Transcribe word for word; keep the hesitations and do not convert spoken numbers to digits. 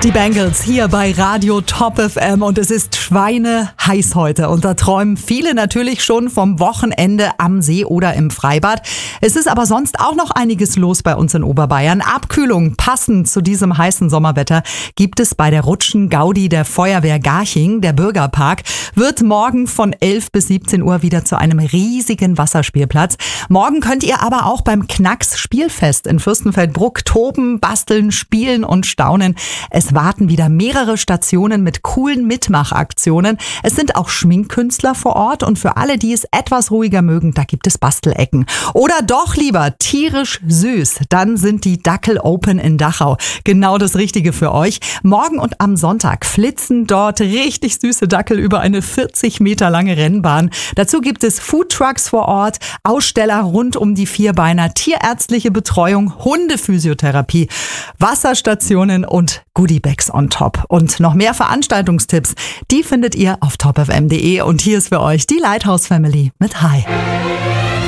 Die Bangles hier bei Radio Top F M und es ist schweineheiß heute und da träumen viele natürlich schon vom Wochenende am See oder im Freibad. Es ist aber sonst auch noch einiges los bei uns in Oberbayern. Abkühlung passend zu diesem heißen Sommerwetter gibt es bei der Rutschen Gaudi der Feuerwehr Garching. Der Bürgerpark wird morgen von elf bis siebzehn Uhr wieder zu einem riesigen Wasserspielplatz. Morgen könnt ihr aber auch beim Knacks Spielfest in Fürstenfeldbruck toben, basteln, spielen und staunen. Es warten wieder mehrere Stationen mit coolen Mitmachaktionen. Es sind auch Schminkkünstler vor Ort und für alle, die es etwas ruhiger mögen, da gibt es Bastelecken. Oder doch lieber tierisch süß, dann sind die Dackel Open in Dachau genau das Richtige für euch. Morgen und am Sonntag flitzen dort richtig süße Dackel über eine vierzig Meter lange Rennbahn. Dazu gibt es Foodtrucks vor Ort, Aussteller rund um die Vierbeiner, tierärztliche Betreuung, Hundephysiotherapie, Wasserstationen und Goodiebags on top. Und noch mehr Veranstaltungstipps, die findet ihr auf top f m punkt d e und hier ist für euch die Lighthouse Family mit Hi.